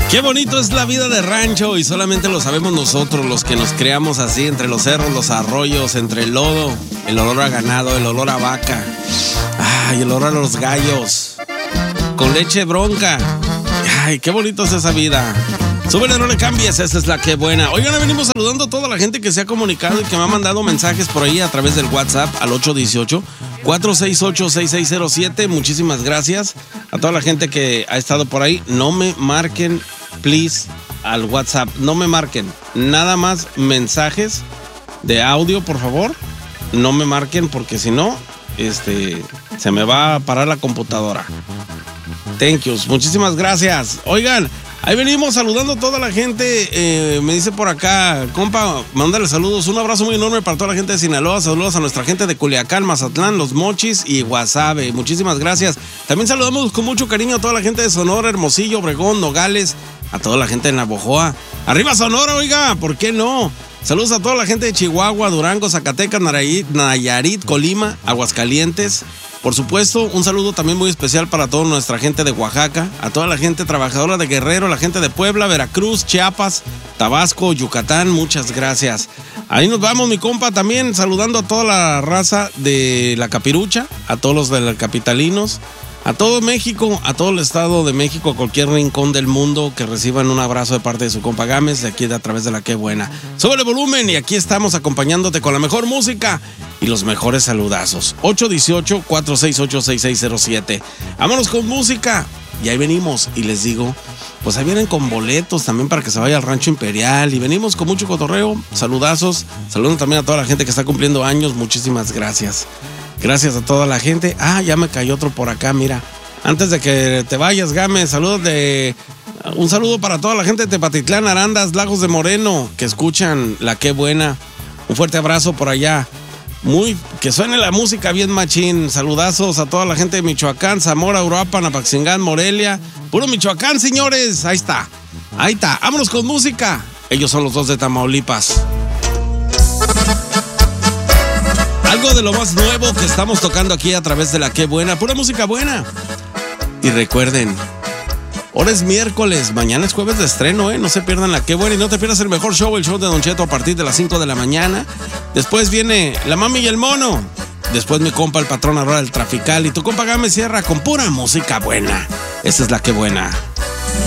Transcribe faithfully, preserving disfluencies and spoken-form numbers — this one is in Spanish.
Qué bonito es la vida de rancho y solamente lo sabemos nosotros, los que nos creamos así entre los cerros, los arroyos, entre el lodo, el olor a ganado, el olor a vaca, ay, el olor a los gallos, con leche bronca. Ay, qué bonito es esa vida. Súbele, no le cambies, esa es la que buena. Oigan, venimos saludando a toda la gente que se ha comunicado y que me ha mandado mensajes por ahí a través del WhatsApp al ocho uno ocho, cuatro seis ocho, seis seis cero siete. Muchísimas gracias a toda la gente que ha estado por ahí. No me marquen, please, al WhatsApp. No me marquen. Nada más mensajes de audio, por favor. No me marquen porque si no, este, se me va a parar la computadora. Thank yous. Muchísimas gracias. Oigan, ahí venimos saludando a toda la gente. Eh, me dice por acá, compa, mándale saludos. Un abrazo muy enorme para toda la gente de Sinaloa. Saludos a nuestra gente de Culiacán, Mazatlán, Los Mochis y Guasave. Muchísimas gracias. También saludamos con mucho cariño a toda la gente de Sonora, Hermosillo, Obregón, Nogales, a toda la gente de Navojoa. ¡Arriba Sonora, oiga! ¿Por qué no? Saludos a toda la gente de Chihuahua, Durango, Zacatecas, Nayarit, Nayarit, Colima, Aguascalientes. Por supuesto, un saludo también muy especial para toda nuestra gente de Oaxaca, a toda la gente trabajadora de Guerrero, la gente de Puebla, Veracruz, Chiapas, Tabasco, Yucatán. Muchas gracias. Ahí nos vamos, mi compa, también saludando a toda la raza de la Capirucha, a todos los de los capitalinos, a todo México, a todo el estado de México, a cualquier rincón del mundo, que reciban un abrazo de parte de su compa Gámez, de aquí de a través de la Qué Buena. Súbele volumen y aquí estamos acompañándote con la mejor música y los mejores saludazos. ocho uno ocho, cuatro seis ocho, seis seis cero siete. Vámonos con música. Y ahí venimos y les digo, pues ahí vienen con boletos también para que se vaya al Rancho Imperial. Y venimos con mucho cotorreo, saludazos. Saludos también a toda la gente que está cumpliendo años. Muchísimas gracias. Gracias a toda la gente. Ah, ya me cayó otro por acá, mira. Antes de que te vayas, Gámez, saludos de... Un saludo para toda la gente de Tepatitlán, Arandas, Lagos de Moreno, que escuchan la Qué Buena. Un fuerte abrazo por allá. Muy, que suene la música bien machín. Saludazos a toda la gente de Michoacán, Zamora, Uruapan, Apaxingán, Morelia. Puro Michoacán, señores. Ahí está. Ahí está. Vámonos con música. Ellos son los dos de Tamaulipas. Algo de lo más nuevo que estamos tocando aquí a través de la Qué Buena. Pura música buena. Y recuerden, ahora es miércoles, mañana es jueves de estreno, ¿eh? No se pierdan la Qué Buena y no te pierdas el mejor show, el show de Don Cheto a partir de las cinco de la mañana. Después viene La Mami y el Mono. Después mi compa el patrón Aurora del Trafical y tu compa Gámez cierra con pura música buena. Esa es la Qué Buena.